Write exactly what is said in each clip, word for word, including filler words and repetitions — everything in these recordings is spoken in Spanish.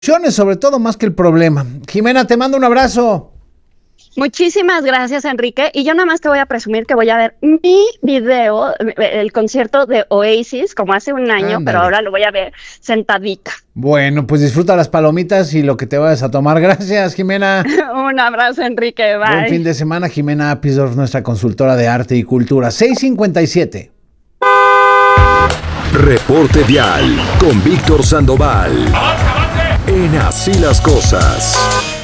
Sobre todo más que el problema. Jimena, te mando un abrazo. Muchísimas gracias, Enrique. Y yo nada más te voy a presumir que voy a ver mi video, el concierto de Oasis, como hace un año, Ándale. Pero ahora lo voy a ver sentadita. Bueno, pues disfruta las palomitas y lo que te vayas a tomar. Gracias, Jimena. Un abrazo, Enrique. Bye. Buen fin de semana. Jimena Apisdorf, nuestra consultora de arte y cultura. seis cincuenta y siete. Reporte Vial con Víctor Sandoval. En Así las Cosas.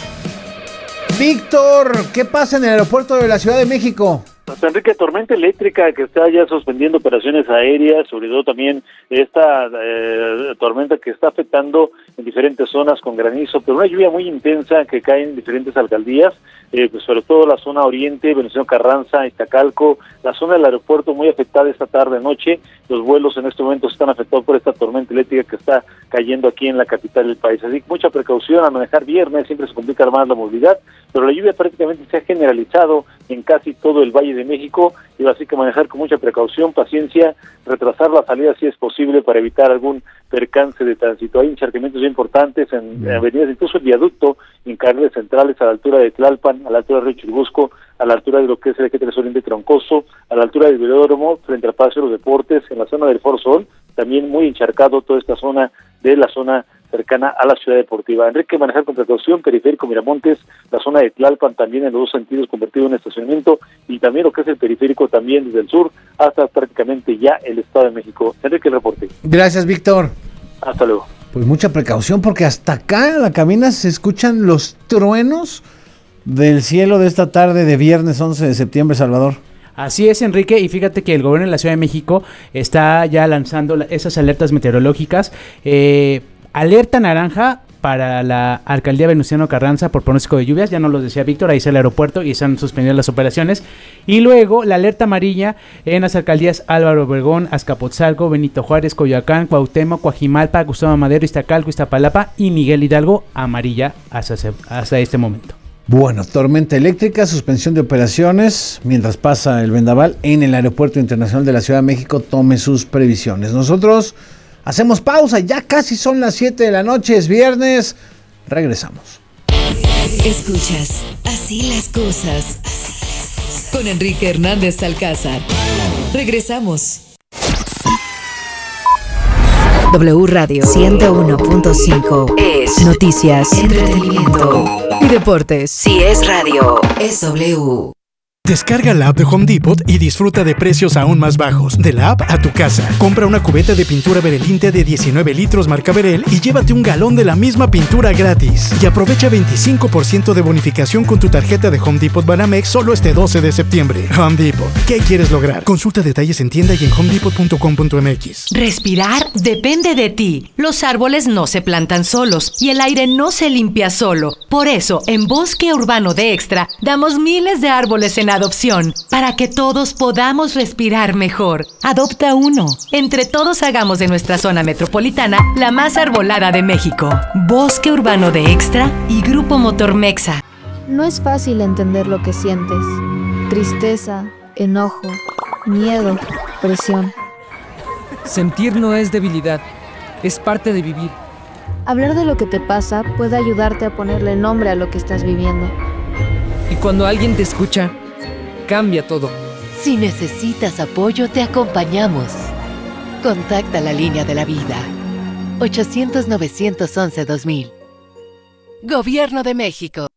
Víctor, ¿qué pasa en el aeropuerto de la Ciudad de México? Pues, Enrique, tormenta eléctrica que está ya suspendiendo operaciones aéreas, sobre todo también esta eh, tormenta que está afectando en diferentes zonas con granizo, pero una lluvia muy intensa que cae en diferentes alcaldías, eh, pues sobre todo la zona oriente, Venustiano Carranza, Iztacalco, la zona del aeropuerto muy afectada esta tarde noche. Los vuelos en este momento están afectados por esta tormenta eléctrica que está cayendo aquí en la capital del país. Así que mucha precaución al manejar viernes, siempre se complica más la movilidad, pero la lluvia prácticamente se ha generalizado en casi todo el Valle de México, y así que manejar con mucha precaución, paciencia, retrasar la salida si es posible para evitar algún percance de tránsito. Hay encharcamientos importantes en, en avenidas, incluso el viaducto en carriles centrales a la altura de Tlalpan, a la altura de Río Churubusco, a la altura de lo que es el eje tres Oriente Troncoso, a la altura del Velódromo, frente al Palacio de los Deportes, en la zona del Foro Sol, también muy encharcado toda esta zona de la zona cercana a la ciudad deportiva. Enrique, manejar con precaución, periférico Miramontes, la zona de Tlalpan también en los dos sentidos convertido en estacionamiento, y también lo que es el periférico también desde el sur hasta prácticamente ya el Estado de México. Enrique, el reporte. Gracias, Víctor. Hasta luego. Pues mucha precaución porque hasta acá en la cabina se escuchan los truenos del cielo de esta tarde de viernes once de septiembre, Salvador. Así es, Enrique, y fíjate que el gobierno de la Ciudad de México está ya lanzando esas alertas meteorológicas. Eh, alerta naranja para la alcaldía Venustiano Carranza por pronóstico de lluvias, ya nos lo decía Víctor, ahí está el aeropuerto y están suspendidas las operaciones. Y luego la alerta amarilla en las alcaldías Álvaro Obregón, Azcapotzalco, Benito Juárez, Coyoacán, Cuauhtémoc, Coajimalpa, Gustavo Madero, Iztacalco, Iztapalapa y Miguel Hidalgo, amarilla hasta, hasta este momento. Bueno, tormenta eléctrica, suspensión de operaciones, mientras pasa el vendaval en el Aeropuerto Internacional de la Ciudad de México. Tome sus previsiones. Nosotros hacemos pausa, ya casi son las siete de la noche, es viernes, regresamos. Escuchas Así las Cosas con Enrique Hernández Alcázar. Regresamos. W Radio ciento uno punto cinco es noticias, entretenimiento y deportes. Si es radio, es W. Descarga la app de Home Depot y disfruta de precios aún más bajos. De la app a tu casa. Compra una cubeta de pintura Berelinte de diecinueve litros marca Berel y llévate un galón de la misma pintura gratis. Y aprovecha veinticinco por ciento de bonificación con tu tarjeta de Home Depot Banamex solo este doce de septiembre. Home Depot. ¿Qué quieres lograr? Consulta detalles en tienda y en home depot punto com punto m x. Respirar depende de ti. Los árboles no se plantan solos y el aire no se limpia solo. Por eso, en Bosque Urbano de Extra, damos miles de árboles en adopción para que todos podamos respirar mejor. Adopta uno. Entre todos hagamos de nuestra zona metropolitana la más arbolada de México. Bosque Urbano de Extra y Grupo Motor Mexa. No es fácil entender lo que sientes. Tristeza, enojo, miedo, presión. Sentir no es debilidad, es parte de vivir. Hablar de lo que te pasa puede ayudarte a ponerle nombre a lo que estás viviendo. Y cuando alguien te escucha, cambia todo. Si necesitas apoyo, te acompañamos. Contacta la línea de la vida. ochocientos, novecientos once, dos mil. Gobierno de México.